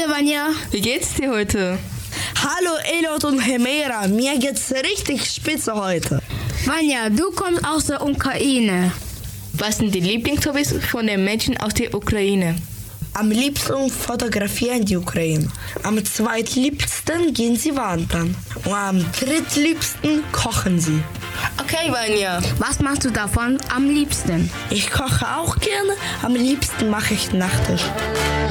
Vanja. Wie geht's dir heute? Hallo Elot und Hemera, mir geht's richtig spitze heute. Vanja, du kommst aus der Ukraine. Was sind die Lieblingshobbys von den Menschen aus der Ukraine? Am liebsten fotografieren die Ukraine. Am zweitliebsten gehen sie wandern. Und am drittliebsten kochen sie. Okay, Vanja. Was machst du davon am liebsten? Ich koche auch gerne, am liebsten mache ich Nachtisch.